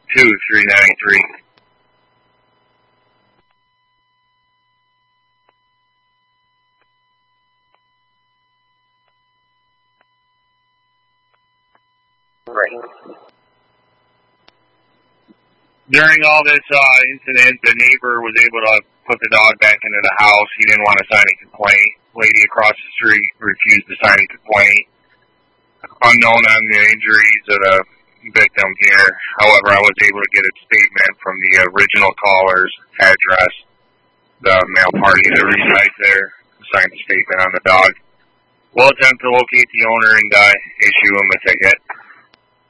2393. Right. During all this incident, the neighbor was able to put the dog back into the house. He didn't want to sign a complaint. Lady across the street refused to sign a complaint. Unknown on the injuries of the victim here. However, I was able to get a statement from the original caller's address, the male party that resides there, signed a statement on the dog. We'll attempt to locate the owner and issue him a ticket.